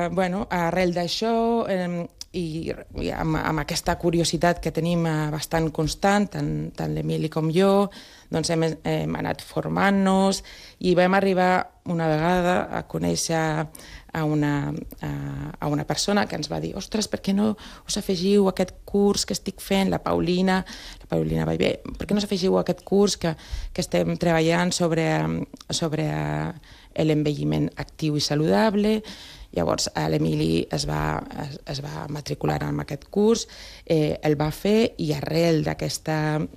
arrel d'això i amb aquesta curiositat que tenim bastant constant, tant l'Emili com jo, doncs hem anat formant-nos i vam arribar una vegada a conèixer a una persona que ens va dir: ostres, per què no us afegiu a aquest curs que estic fent, la Paulina va dir, per què no us afegiu a aquest curs que estem treballant sobre l'envelliment actiu i saludable? Llavors l'Emili es va matricular en aquest curs, el va fer i arrel d'aquest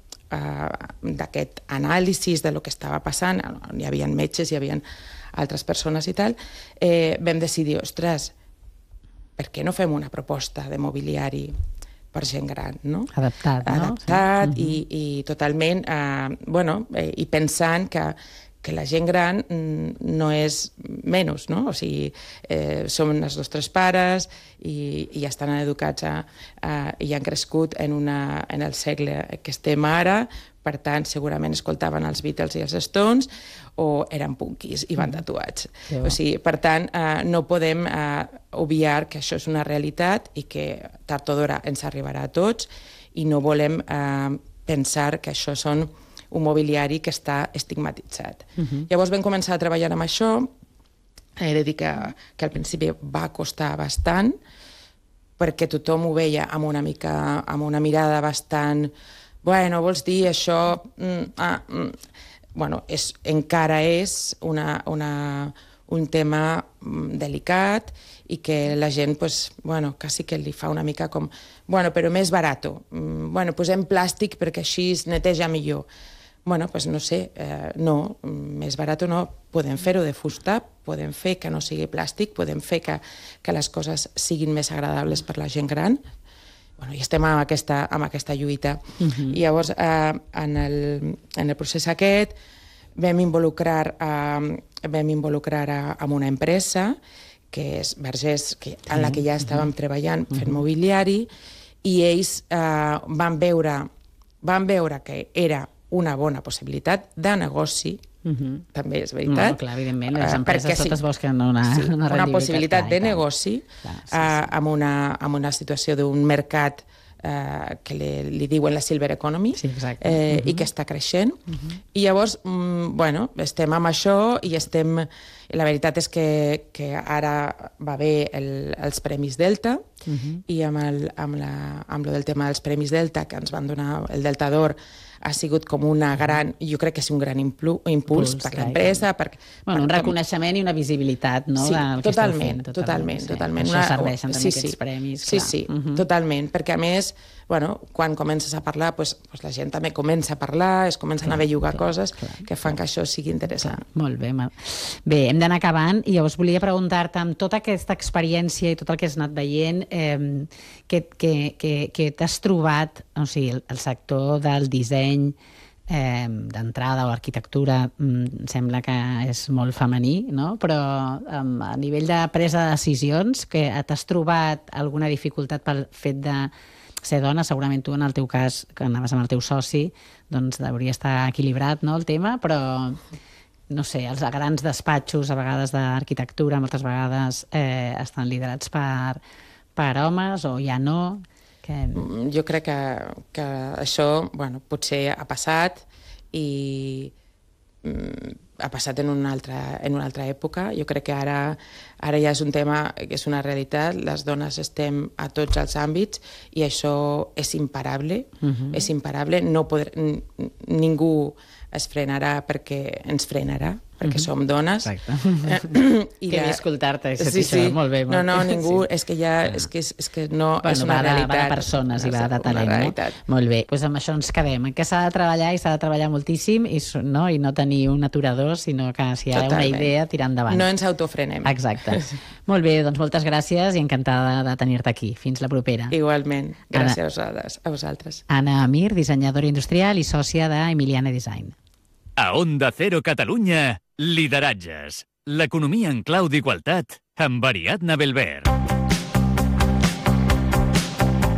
anàlisi de lo que estava passant, hi havia metges, hi havia altres persones i tal, vam decidir, ostres, per què no fem una proposta de mobiliari per gent gran, no? Adaptat, no? Adaptat i totalment, i pensant que la gent gran no és menys, no? O sigui, som els nostres pares i estan educats i han crescut en el segle que estem ara, per tant, segurament escoltaven els Beatles i els Stones o eren punkis i van tatuats. O sigui, per tant, no podem obviar que això és una realitat i que tard o d'hora ens arribarà a tots i no volem pensar que això són un mobiliari que està estigmatitzat. Llavors vam començar a treballar amb això. He de dir que al principi va costar bastant perquè tothom ho veia amb una mirada bastant... Bueno, vols dir això... Bueno, encara és un tema delicat i que la gent, pues, bueno, quasi que li fa una mica com... Bueno, però més barato. Bueno, posem plàstic perquè així es neteja millor. Bueno, pues no sé, no, més barat o no, podem fer-ho de fusta, podem fer que no sigui plàstic, podem fer que les coses siguin més agradables per la gent gran. Bueno, i estem amb aquesta lluita. I llavors, en el procés aquest, vam involucrar amb una empresa, que és Vergés, en la que ja estàvem treballant fent mobiliari, i ells van veure que era una bona possibilitat de negoci, també és veritat. No, clar, evidentment, les empreses totes busquen una rendibilitat. Una possibilitat de negoci amb una situació d'un mercat que li diuen la silver economy i que està creixent. I llavors, bueno, estem amb això i estem... La veritat és que ara va haver els Premis Delta i amb lo del tema dels Premis Delta, que ens van donar el Delta d'Or, ha sigut com una gran... Jo crec que és un gran impuls per l'empresa. Un reconeixement i una visibilitat, no? Sí, totalment. Això serveixen també aquests premis. Sí, totalment. Perquè, a més, quan comences a parlar, la gent també comença a parlar, es comencen a bellugar coses que fan que això sigui interessant. Molt bé. Bé, hem d'anar acabant i llavors volia preguntar-te, amb tota aquesta experiència i tot el que has anat veient, què t'has trobat, o sigui, el sector del disseny d'entrada o l'arquitectura sembla que és molt femení, no? Però a nivell de presa de decisions, que t'has trobat alguna dificultat pel fet de ser dona? Segurament tu, en el teu cas, que anaves amb el teu soci, doncs hauria estar equilibrat, no, el tema, però no sé, els grans despatxos a vegades d'arquitectura moltes vegades estan liderats per homes o ja no... Jo crec que això potser ha passat i ha passat en una altra època. Jo crec que ara ja és un tema, que és una realitat. Les dones estem a tots els àmbits i això és imparable. És imparable. Ningú es frenarà perquè ens frenarà, perquè som dones. Exacte. Que bé escoltar-te. Sí. Molt bé. No, ningú, és que ja, és que no, és una realitat. Va de persones i va de talent, no? Molt bé, doncs amb això ens quedem, que s'ha de treballar i s'ha de treballar moltíssim i no tenir un aturador, sinó que si hi ha una idea, tirar endavant. No ens autofrenem. Exacte. Molt bé, doncs moltes gràcies i encantada de tenir-te aquí. Fins la propera. Igualment. Gràcies a vosaltres. Anna Amir, dissenyadora industrial i sòcia d'Emiliana Design. A Onda Cero Catalunya, lideratges. L'economia en clau d'igualtat amb Ariadna Belver.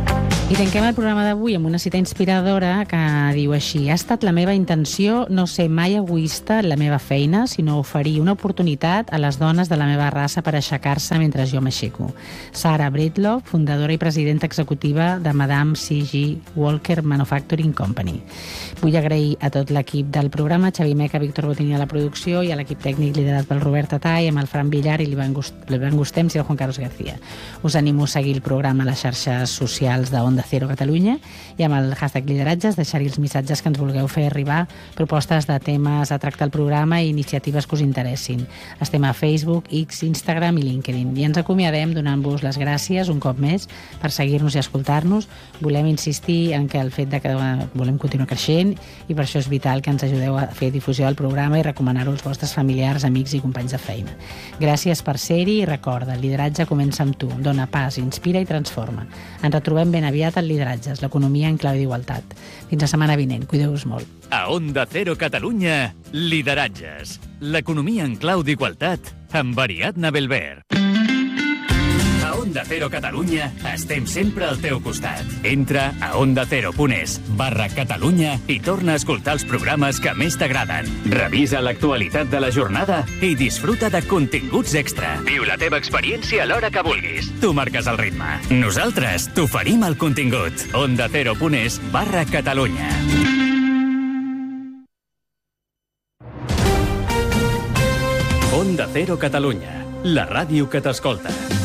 I tanquem el programa d'avui amb una cita inspiradora que diu així: ha estat la meva intenció no ser mai egoista en la meva feina, sinó oferir una oportunitat a les dones de la meva raça per aixecar-se mentre jo m'aixeco. Sarah Breedlove, fundadora i presidenta executiva de Madame C.G. Walker Manufacturing Company. Vull agrair a tot l'equip del programa, Xavi Meca, Víctor Botini a la producció i a l'equip tècnic liderat pel Robert Atay, amb el Fran Villar i l'Ivan Gustems i el Juan Carlos García. Us animo a seguir el programa a les xarxes socials d'Onda Cero Catalunya i amb el hashtag lideratges deixar-hi els missatges que ens vulgueu fer arribar, propostes de temes a tractar al programa i iniciatives que us interessin. Estem a Facebook, X, Instagram i LinkedIn. I ens acomiadem donant-vos les gràcies un cop més per seguir-nos i escoltar-nos. Volem insistir en que el fet de que volem continuar creixent i per això és vital que ens ajudeu a fer difusió del programa i recomanar-ho als vostres familiars, amics i companys de feina. Gràcies per ser-hi i recorda, el lideratge comença amb tu, dona pas, inspira i transforma. Ens retrobem ben aviat al Lideratges, l'economia en clau d'igualtat. Fins la setmana vinent. Cuideu-vos molt. A Onda Cero Catalunya, Lideratges. L'economia en clau d'igualtat amb Ariadna Belver. A Onda Cero Catalunya estem sempre al teu costat. Entra a ondacero.es/Catalunya i torna a escoltar els programes que més t'agraden. Revisa l'actualitat de la jornada i disfruta de continguts extra. Viu la teva experiència a l'hora que vulguis. Tu marques el ritme. Nosaltres t'oferim el contingut. ondacero.es/Catalunya. Onda Cero Catalunya, la ràdio que t'escolta.